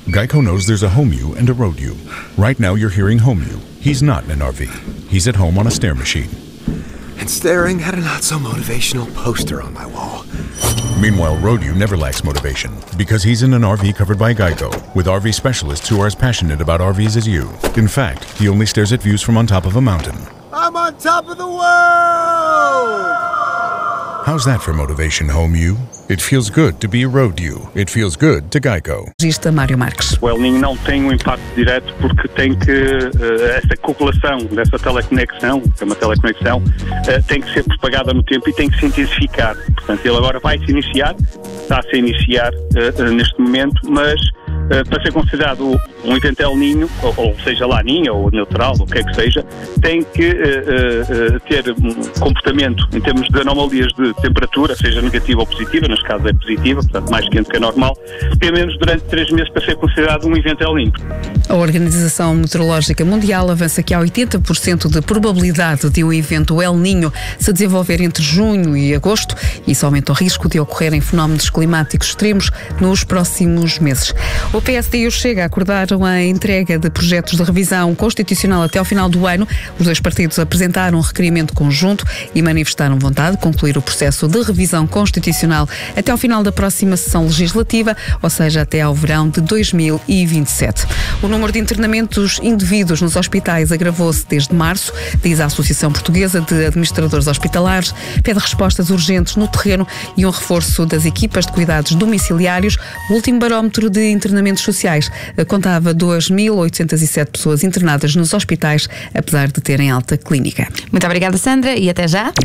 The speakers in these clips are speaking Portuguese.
Geico knows there's a home you and a road you. Right now you're hearing home you. He's not in an RV. He's at home on a stair machine. And staring at a not-so-motivational poster on my wall. Meanwhile, road you never lacks motivation because he's in an RV covered by Geico with RV specialists who are as passionate about RVs as you. In fact, he only stares at views from on top of a mountain. I'm on top of the world! How's that for motivation, home you? It feels good to be road you. It feels good to Geico. Mário Marques. O El Niño não tem um impacto direto porque tem que essa correlação dessa teleconexão, que é uma teleconexão, tem que ser propagada no tempo e tem que se intensificar. Portanto, ele agora vai se iniciar, está a se iniciar neste momento, mas para ser considerado um evento El Niño, ou seja lá Ninha ou neutral, ou o que é que seja, tem que ter um comportamento em termos de anomalias de temperatura, seja negativa ou positiva, neste caso é positiva, portanto mais quente que a normal, pelo menos durante 3 meses para ser considerado um evento El Niño. A Organização Meteorológica Mundial avança que há 80% de probabilidade de um evento El Niño se desenvolver entre junho e agosto. Isso aumenta o risco de ocorrerem fenómenos climáticos extremos nos próximos meses. O PSD e o Chega acordaram a entrega de projetos de revisão constitucional até ao final do ano. Os dois partidos apresentaram um requerimento conjunto e manifestaram vontade de concluir o processo de revisão constitucional até ao final da próxima sessão legislativa, ou seja, até ao verão de 2027. O número de internamentos indevidos nos hospitais agravou-se desde março, diz a Associação Portuguesa de Administradores Hospitalares, pede respostas urgentes no terreno e um reforço das equipas de cuidados domiciliários. O último barómetro de internamentos sociais contava 2.807 pessoas internadas nos hospitais, apesar de terem alta clínica. Muito obrigada, Sandra, e até já.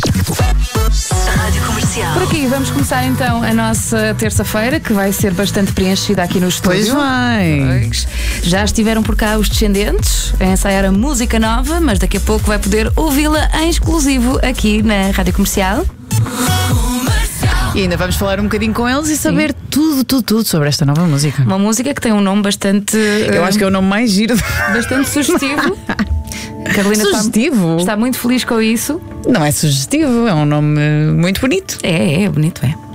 Rádio Comercial. Por aqui, vamos começar então a nossa terça-feira, que vai ser bastante preenchida aqui no estúdio. Pois vai. Pois. Já estiveram por cá os Descendentes a ensaiar a música nova, mas daqui a pouco vai poder ouvi-la em exclusivo aqui na Rádio Comercial. E ainda vamos falar um bocadinho com eles e saber tudo sobre esta nova música. Uma música que tem um nome bastante... Eu acho que é o nome mais giro. Bastante sugestivo. A Carolina Sugestivo? Está muito feliz com isso. Não é sugestivo, é um nome muito bonito. É bonito, é.